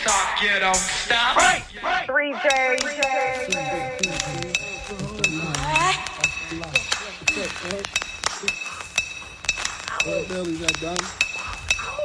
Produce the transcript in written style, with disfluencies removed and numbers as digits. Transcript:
talk, you don't stop. Right. 3J. What the hell is that, Donnie?